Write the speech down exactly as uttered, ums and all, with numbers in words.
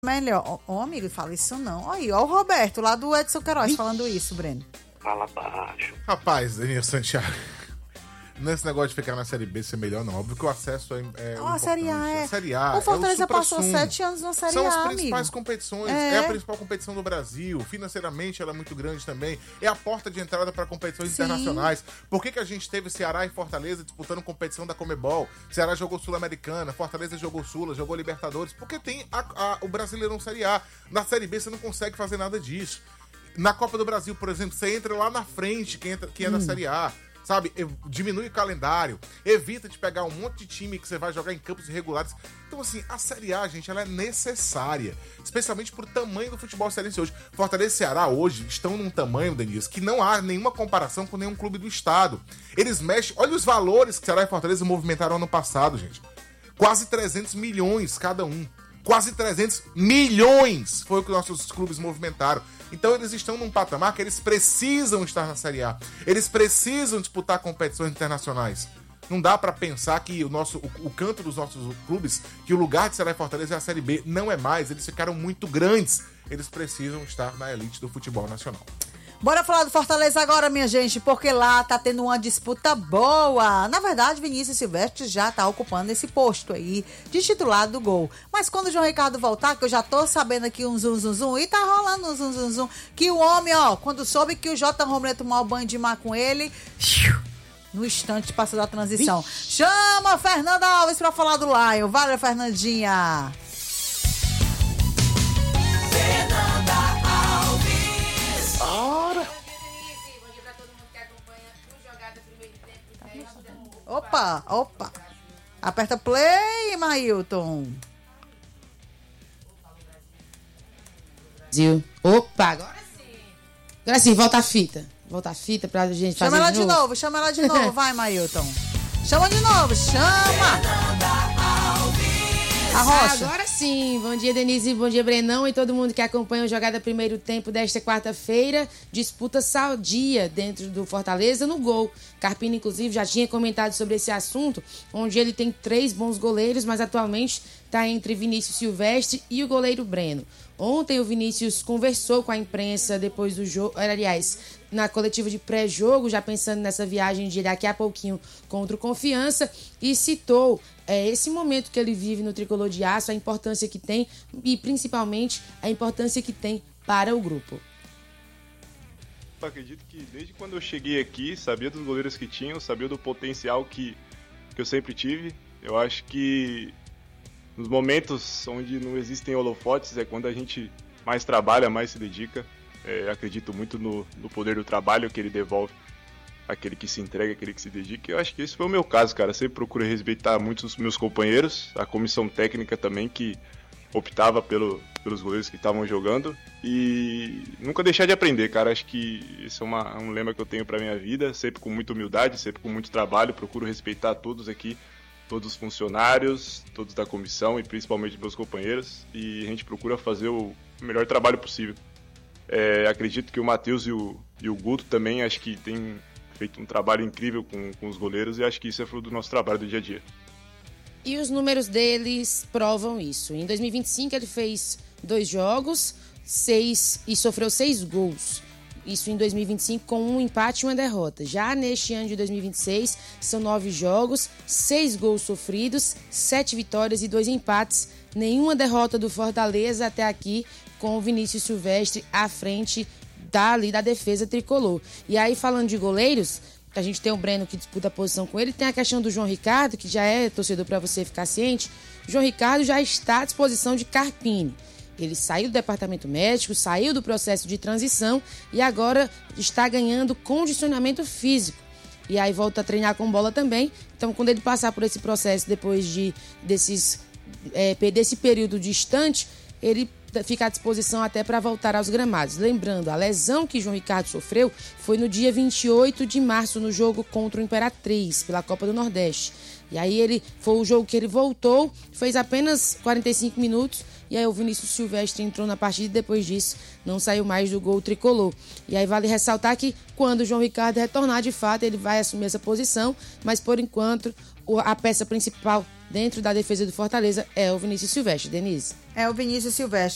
melhor. Ô, oh, amigo, fala isso não. Olha aí, ó o Roberto, lá do Edson Queiroz, falando isso, Breno. Fala baixo. Rapaz, Danilo Santiago, nesse negócio de ficar na Série B ser melhor, não. Óbvio que o acesso é, é oh, a Série A é... A Série A o Fortaleza é o passou sete anos na Série São A, São as principais amigo. competições. É. é a principal competição do Brasil. Financeiramente, ela é muito grande também. É a porta de entrada para competições Sim. internacionais. Por que que a gente teve Ceará e Fortaleza disputando competição da Conmebol? Ceará jogou Sul-Americana, Fortaleza jogou Sula, jogou Libertadores. Porque tem a, a, o Brasileirão Série A. Na Série B, você não consegue fazer nada disso. Na Copa do Brasil, por exemplo, você entra lá na frente, quem, entra, quem é hum. da Série A. Sabe, diminui o calendário, evita de pegar um monte de time que você vai jogar em campos irregulares. Então, assim, a Série A, gente, ela é necessária, especialmente por tamanho do futebol cearense hoje. Fortaleza e Ceará hoje estão num tamanho, Denise, que não há nenhuma comparação com nenhum clube do estado. Eles mexem, olha os valores que Ceará e Fortaleza movimentaram ano passado, gente. Quase trezentos milhões cada um. Quase trezentos milhões foi o que nossos clubes movimentaram. Então eles estão num patamar que eles precisam estar na Série A. Eles precisam disputar competições internacionais. Não dá pra pensar que o, nosso, o, o canto dos nossos clubes, que o lugar de Ceará e Fortaleza é a Série B. Não é mais. Eles ficaram muito grandes. Eles precisam estar na elite do futebol nacional. Bora falar do Fortaleza agora, minha gente, porque lá tá tendo uma disputa boa. Na verdade, Vinícius Silvestre já tá ocupando esse posto aí de titular do Gol. Mas quando o João Ricardo voltar, que eu já tô sabendo aqui um zum, zum, zum, e tá rolando um zum, zum, zum, que o homem, ó, quando soube que o J. Romulo tomar o banho de mar com ele, no instante passou da transição. Vixe. Chama a Fernanda Alves pra falar do Lion. Valeu, Fernandinha. Fernanda Alves. Ora! Opa, opa. Aperta play, Mailton. Opa, agora sim. Agora sim, volta a fita. Volta a fita pra gente chama fazer ela de novo. novo. novo. Chama ela de novo, vai, Mailton. Chama de novo, chama. A Rocha. Agora sim, bom dia Denise, bom dia Brenão e todo mundo que acompanha o Jogada Primeiro Tempo desta quarta-feira. Disputa sadia dentro do Fortaleza no Gol. Carpini, inclusive, já tinha comentado sobre esse assunto, onde ele tem três bons goleiros, mas atualmente está entre Vinícius Silvestre e o goleiro Breno. Ontem o Vinícius conversou com a imprensa depois do jogo, aliás, na coletiva de pré-jogo, já pensando nessa viagem de daqui a pouquinho contra o Confiança, e citou é, esse momento que ele vive no Tricolor de Aço, a importância que tem e principalmente a importância que tem para o grupo. Eu acredito que desde quando eu cheguei aqui, sabia dos goleiros que tinham, sabia do potencial que, que eu sempre tive. Eu acho que nos momentos onde não existem holofotes é quando a gente mais trabalha, mais se dedica. É, acredito muito no, no poder do trabalho que ele devolve àquele que se entrega, àquele que se dedica. Eu acho que esse foi o meu caso, cara. Sempre procuro respeitar muito os meus companheiros, a comissão técnica também, que optava pelo, pelos goleiros que estavam jogando, e nunca deixar de aprender, cara. Acho que esse é uma, um lema que eu tenho pra minha vida, sempre com muita humildade, sempre com muito trabalho. Procuro respeitar todos aqui, todos os funcionários, todos da comissão e principalmente meus companheiros, e a gente procura fazer o melhor trabalho possível. É, acredito que o Matheus e o, e o Guto também acho que tem feito um trabalho incrível com, com os goleiros, e acho que isso é fruto do nosso trabalho do dia a dia. E os números deles provam isso. Em dois mil e vinte e cinco ele fez dois jogos, seis e sofreu seis gols. Isso em dois mil e vinte e cinco com um empate e uma derrota. Já neste ano de dois mil e vinte e seis são nove jogos, seis gols sofridos, sete vitórias e dois empates. Nenhuma derrota do Fortaleza até aqui, com o Vinícius Silvestre à frente da, ali, da defesa tricolor. E aí, falando de goleiros, a gente tem o Breno que disputa a posição com ele, tem a questão do João Ricardo, que já é torcedor para você ficar ciente. O João Ricardo já está à disposição de Carpini. Ele saiu do departamento médico, saiu do processo de transição e agora está ganhando condicionamento físico. E aí volta a treinar com bola também. Então, quando ele passar por esse processo, depois de, desses, é, desse período distante, ele fica à disposição até para voltar aos gramados. Lembrando, a lesão que João Ricardo sofreu foi no dia vinte e oito de março, no jogo contra o Imperatriz, pela Copa do Nordeste. E aí ele foi o jogo que ele voltou, fez apenas quarenta e cinco minutos, e aí o Vinícius Silvestre entrou na partida e depois disso não saiu mais do gol tricolor. E aí vale ressaltar que quando o João Ricardo retornar, de fato, ele vai assumir essa posição, mas por enquanto a peça principal dentro da defesa do Fortaleza é o Vinícius Silvestre. Denise. É o Vinícius Silvestre.